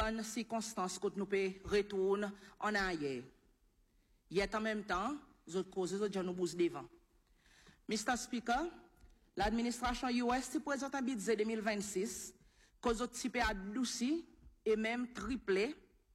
bonnes circonstances que nous pouvons retourner en arrière. Il y a en même temps, les autres causes, les autres nous bousent devant. Mr. Speaker, l'administration US présente un budget 2026 que les autres types adouci et même triplé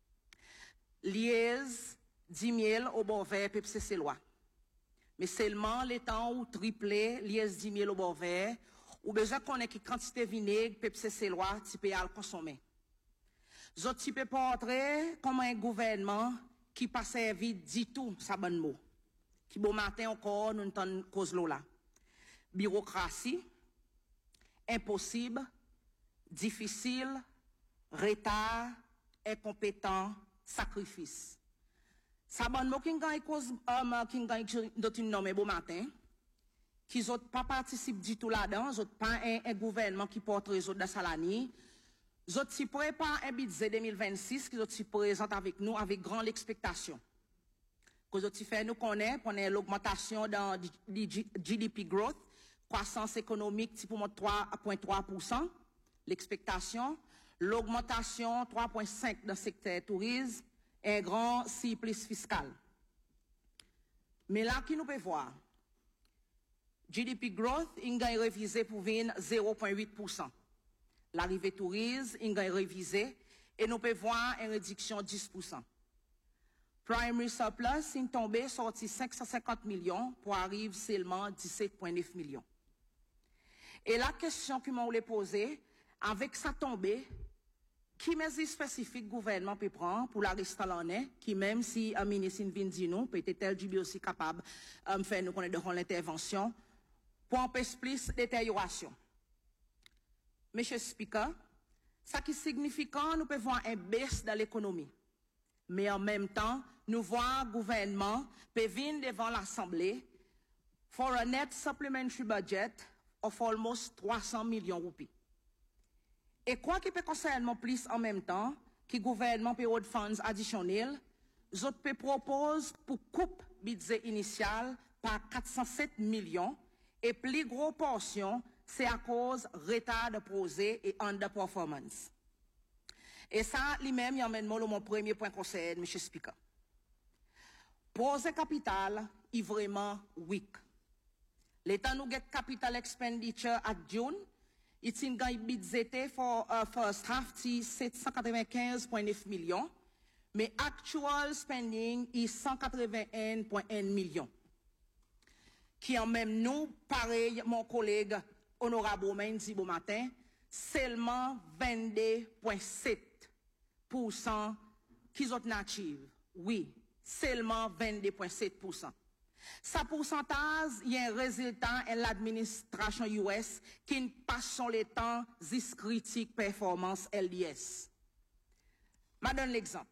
liège 10 000 au bovin PPCC loi. Mais seulement les temps où triplé liège 10 000 au bovin ou besoin qu'on ait qui quantité vinaigre PPCC loi type à consommer. Les autres types pas entrer comme un gouvernement qui pas servi du tout ça bon mot. Qui bon matin encore nous entend cause là. Bureaucratie, impossible, difficile, retard, incompétent, sacrifice. Ça bon mot qui gagne cause qui gagne d'autres nommé bon matin qui autres pas participe du tout là-dedans, autres pas un gouvernement qui porte les autres dans salani. Les autres s'y préparent un budget 2026 qui autres s'y présente avec nous avec grande expectation. Que autres s'y fait nous connaît pour l'augmentation dans GDP growth, croissance économique pour 3.3%, l'expectation, l'augmentation 3.5 dans le secteur tourisme, un grand surplus fiscal. Mais là qui nous peut voir GDP growth, il a révisé pour venir 0.8%. L'arrivée tourisme, il a révisé et nous pouvons voir une réduction de 10%. Primary surplus, il tombé sorti 550 millions pour arriver seulement 17,9 millions. Et la question que je voulais poser, avec sa tombée, qui mesure spécifique gouvernement peut prendre pour la rester l'année, qui même si un ministre vient dire nous, peut-être tel du aussi capable de faire nous connaître de l'intervention, pour empêcher plus de détérioration. Monsieur Speaker, ça qui signifie que nous pouvons voir une baisse dans l'économie. Mais en même temps, nous voyons le gouvernement peut venir devant l'Assemblée for a net supplementary budget of almost 300 millions de roupies. Et quoi qui peut concerner plus en même temps, que le gouvernement peut de funds additionnels, les autres peut propose pour coupe budget initial par 407 millions et plus gros portion, c'est à cause retard de projet et underperformance. Et ça, lui-même, il emmène mon premier point conseil, M. Speaker. Projet capital est vraiment weak. L'État nous get capital expenditure à June, il a un budget for first half de 795,9 millions, mais actual spending est 181,1 millions. Qui en même nous, pareil, mon collègue honorable Romain dit bon matin, seulement 22,7% qui sont natives. Oui, seulement 22,7%. Sa pourcentage, il y a un résultat en l'administration US qui ne passe sur les temps this critique performance LDS. Je donne l'exemple.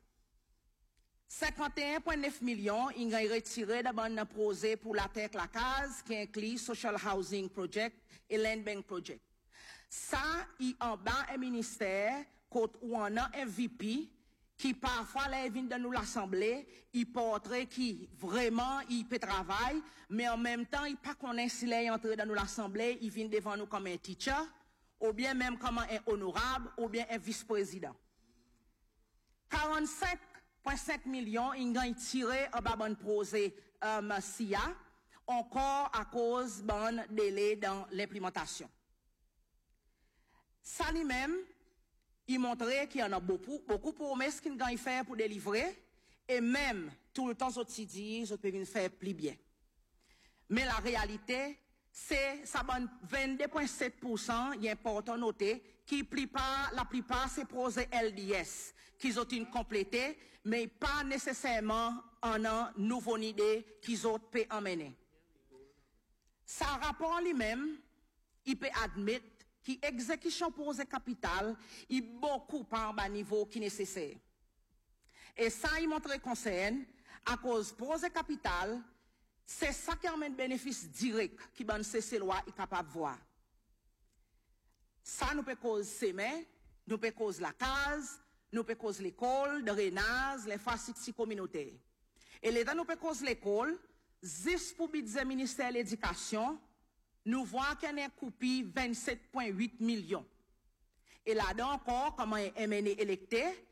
51,9 millions, il a retiré d'abord un projet pour la terre la case qui inclut Social Housing Project et Land Bank Project. Ça, il en bas un ministère, côté où on a un VP, qui parfois, là, vient de nous l'Assemblée, il portrait qui vraiment, il peut travailler, mais en même temps, il pas qu'on est s'il est entré dans nous l'Assemblée, il vient devant nous comme un teacher, ou bien même comme un honorable, ou bien un vice-président. 45,5 millions, il a tiré un bas bon projet, SIA, encore à cause d'un délai dans l'implémentation. Ça lui-même, il montrait qu'il y en a beaucoup de promesses qu'il a fait pour délivrer, et même, tout le temps, ils disent, ils peuvent faire plus bien. Mais la réalité, c'est, ça donne 22,7%, il est important de noter, la plupart, c'est projets LDS, qu'ils ont une complété, mais pas nécessairement en un nouveau idée qu'ils ont pu emmener. Ça rapport lui-même, il peut admettre qui exécution projet capital est beaucoup par bas niveau qui nécessaire. Et ça, il montre concerne, à cause projet capital, c'est ça qui amène bénéfice direct qui ban ces lois est capable de voir. Ça nous peut cause semer, nous peut cause la case, nous peut cause l'école, de drainage, les facilités communautaires. Et l'État nous peut cause l'école, juste pour budget ministère de l'éducation, nous voyons qu'il y a un coupé 27,8 millions. Et là-dedans encore, comme un MNE électé,